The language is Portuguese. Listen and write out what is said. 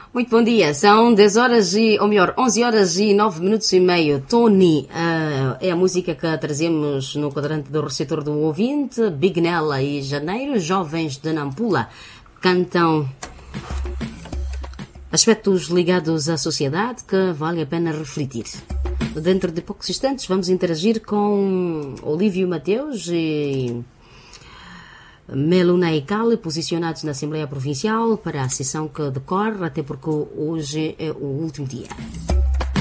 Muito bom dia, são 10 horas ou melhor, 11 horas e 9 minutos e meio. Tony é a música que trazemos no quadrante do receptor do ouvinte. Big Nella e Janeiro, jovens de Nampula, cantam aspectos ligados à sociedade que vale a pena refletir. Dentro de poucos instantes vamos interagir com Olívio Mateus e Meluna e Cali, posicionados na Assembleia Provincial para a sessão que decorre, até porque hoje é o último dia.